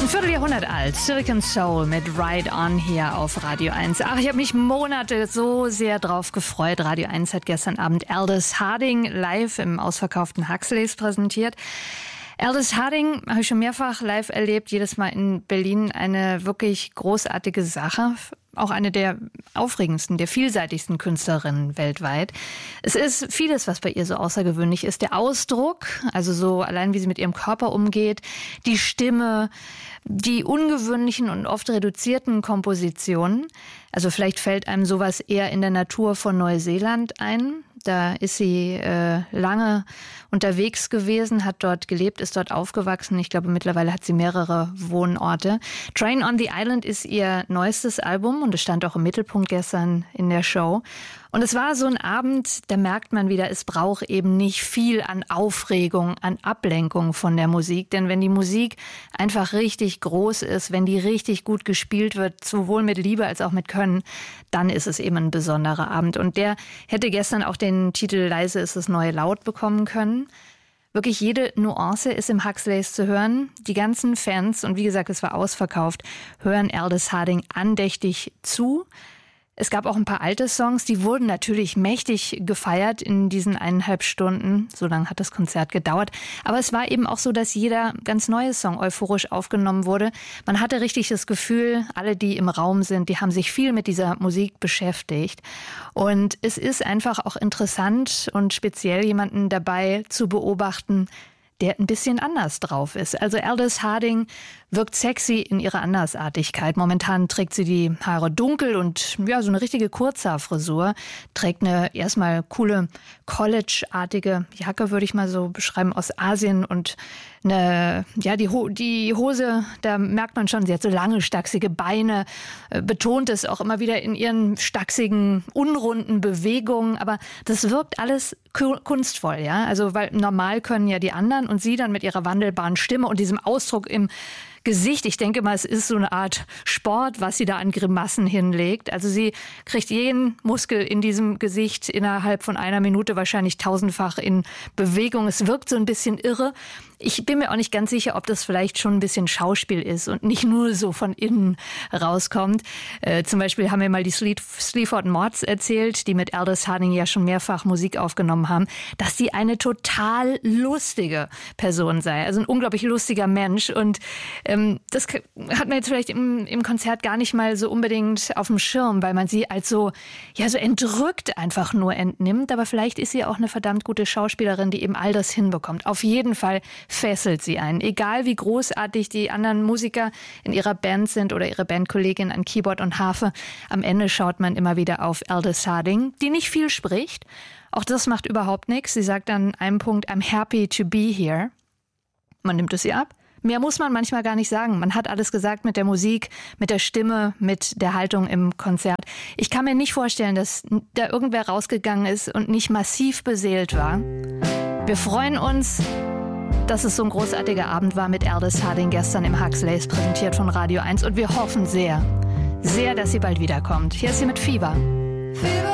Ein Vierteljahrhundert alt, Silicon Soul mit Ride On hier auf Radio 1. Ach, ich habe mich Monate so sehr drauf gefreut. Radio 1 hat gestern Abend Aldous Harding live im ausverkauften Huxleys präsentiert. Aldous Harding habe ich schon mehrfach live erlebt, jedes Mal in Berlin. Eine wirklich großartige Sache. Auch eine der aufregendsten, der vielseitigsten Künstlerinnen weltweit. Es ist vieles, was bei ihr so außergewöhnlich ist. Der Ausdruck, also so allein wie sie mit ihrem Körper umgeht, die Stimme, die ungewöhnlichen und oft reduzierten Kompositionen. Also vielleicht fällt einem sowas eher in der Natur von Neuseeland ein. Da ist sie lange unterwegs gewesen, hat dort gelebt, ist dort aufgewachsen. Ich glaube, mittlerweile hat sie mehrere Wohnorte. Train on the Island ist ihr neuestes Album und es stand auch im Mittelpunkt gestern in der Show. Und es war so ein Abend, da merkt man wieder, es braucht eben nicht viel an Aufregung, an Ablenkung von der Musik. Denn wenn die Musik einfach richtig groß ist, wenn die richtig gut gespielt wird, sowohl mit Liebe als auch mit Können, dann ist es eben ein besonderer Abend. Und der hätte gestern auch den Titel Leise ist das neue Laut bekommen können. Wirklich jede Nuance ist im Huxleys zu hören. Die ganzen Fans, und wie gesagt, es war ausverkauft, hören Aldous Harding andächtig zu. Es gab auch ein paar alte Songs, die wurden natürlich mächtig gefeiert in diesen 1,5 Stunden. So lange hat das Konzert gedauert. Aber es war eben auch so, dass jeder ganz neue Song euphorisch aufgenommen wurde. Man hatte richtig das Gefühl, alle, die im Raum sind, die haben sich viel mit dieser Musik beschäftigt. Und es ist einfach auch interessant und speziell jemanden dabei zu beobachten, der ein bisschen anders drauf ist. Also Aldous Harding wirkt sexy in ihrer Andersartigkeit. Momentan trägt sie die Haare dunkel und ja, so eine richtige Kurzhaarfrisur. Trägt eine erstmal coole College-artige Jacke, würde ich mal so beschreiben, aus Asien und die Hose, da merkt man schon, sie hat so lange, stachsige Beine, betont es auch immer wieder in ihren stachsigen, unrunden Bewegungen, aber das wirkt alles kunstvoll, ja, also weil normal können ja die anderen und sie dann mit ihrer wandelbaren Stimme und diesem Ausdruck im Gesicht. Ich denke mal, es ist so eine Art Sport, was sie da an Grimassen hinlegt. Also sie kriegt jeden Muskel in diesem Gesicht innerhalb von einer Minute wahrscheinlich 1000-fach in Bewegung. Es wirkt so ein bisschen irre. Ich bin mir auch nicht ganz sicher, ob das vielleicht schon ein bisschen Schauspiel ist und nicht nur so von innen rauskommt. Zum Beispiel haben mir mal die Sleaford Mods erzählt, die mit Aldous Harding ja schon mehrfach Musik aufgenommen haben, dass sie eine total lustige Person sei. Also ein unglaublich lustiger Mensch. Und das hat man jetzt vielleicht im Konzert gar nicht mal so unbedingt auf dem Schirm, weil man sie als so entrückt einfach nur entnimmt. Aber vielleicht ist sie auch eine verdammt gute Schauspielerin, die eben all das hinbekommt. Auf jeden Fall fesselt sie einen. Egal wie großartig die anderen Musiker in ihrer Band sind oder ihre Bandkollegin an Keyboard und Harfe, am Ende schaut man immer wieder auf Aldous Harding, die nicht viel spricht. Auch das macht überhaupt nichts. Sie sagt an einem Punkt, I'm happy to be here. Man nimmt es ihr ab. Mehr muss man manchmal gar nicht sagen. Man hat alles gesagt mit der Musik, mit der Stimme, mit der Haltung im Konzert. Ich kann mir nicht vorstellen, dass da irgendwer rausgegangen ist und nicht massiv beseelt war. Wir freuen uns, dass es so ein großartiger Abend war mit Aldous Harding gestern im Huxleys, präsentiert von Radio 1. Und wir hoffen sehr, sehr, dass sie bald wiederkommt. Hier ist sie mit Fieber.